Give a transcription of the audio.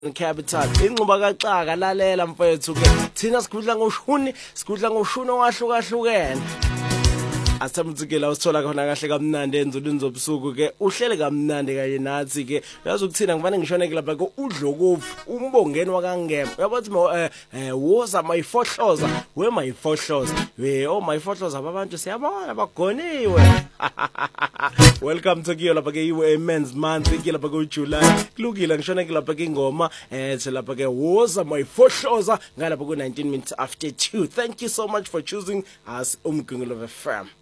Capital inquba kaxaka lalela mfethu ke thina sikhudla ngoshuni owahlukahlukene asamuzikela usithola khona kahle kamnandi enzulwini zobusuku ke uhlele kamnandi kanye nathi ke uyazi ukuthina ngivane ngishone ke lapha ko udlokovu umbongeni wakangema uyabathi woza mayifohloza we mayifohloza we oh mayifohloza abantu siyabona bagoniwe welcome to kiyo lapha ke iwe men's month ke lapha ko July kulukile ngishone ke lapha ke ingoma lapha ke woza mayifohloza ngalapha ko 19 minutes after 2 thank you so much for choosing us umgungulu of FM.